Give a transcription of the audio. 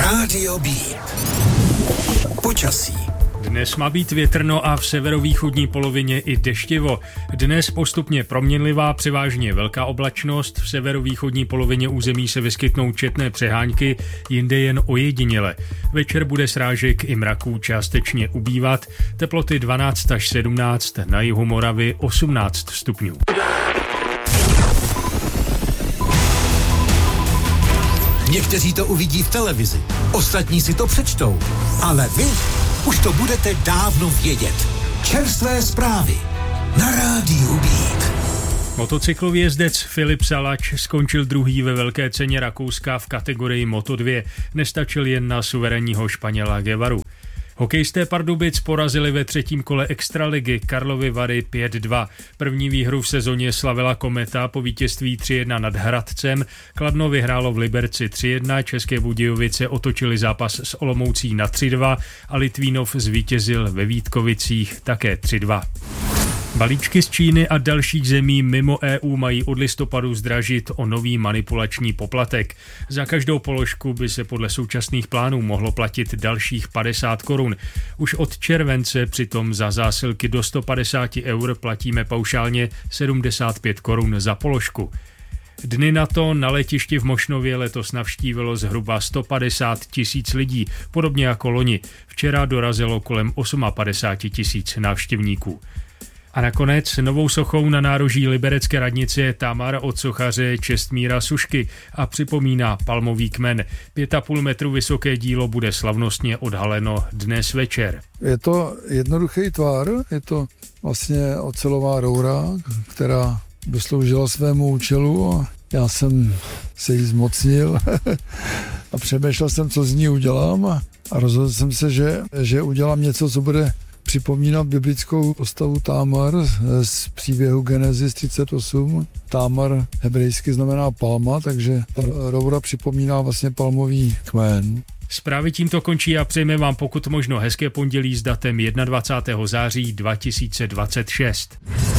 Rádio B. Počasí. Dnes má být větrno a v severovýchodní polovině i deštivo. Dnes postupně proměnlivá, převážně velká oblačnost. V severovýchodní polovině území se vyskytnou četné přehánky, jinde jen ojediněle. Večer bude srážek i mraků částečně ubývat. Teploty 12 až 17, na jihu Moravy 18 stupňů. Někteří to uvidí v televizi, ostatní si to přečtou, ale vy už to budete dávno vědět. Čerstvé zprávy na Rádiu Beat. Motocyklový jezdec Filip Salač skončil druhý ve velké ceně Rakouska v kategorii Moto2. Nestačil jen na suverénního Španěla Guevaru. Hokejisté Pardubic porazili ve třetím kole extraligy Karlovy Vary 5-2. První výhru v sezóně slavila Kometa po vítězství 3-1 nad Hradcem. Kladno vyhrálo v Liberci 3-1, České Budějovice otočili zápas s Olomoucí na 3-2 a Litvínov zvítězil ve Vítkovicích také 3-2. Balíčky z Číny a dalších zemí mimo EU mají od listopadu zdražit o nový manipulační poplatek. Za každou položku by se podle současných plánů mohlo platit dalších 50 korun. Už od července přitom za zásilky do 150 eur platíme paušálně 75 korun za položku. Dny na to na letišti v Mošnově letos navštívilo zhruba 150 000 lidí, podobně jako loni. Včera dorazilo kolem 58 000 návštěvníků. A nakonec novou sochou na nároží liberecké radnice je Tamar od sochaře Čestmíra Sušky a připomíná palmový kmen. 5,5 metru vysoké dílo bude slavnostně odhaleno dnes večer. Je to jednoduchý tvar, je to vlastně ocelová roura, která dosloužila svému účelu a já jsem se jí zmocnil a přemýšlel jsem, co z ní udělám a rozhodl jsem se, že udělám něco, co bude připomínat biblickou postavu Tamar z příběhu Genesis 38. Tamar hebrejsky znamená palma, takže roura připomíná vlastně palmový kmen. Zprávy tímto končí a přejeme vám pokud možno hezké pondělí s datem 21. září 2026.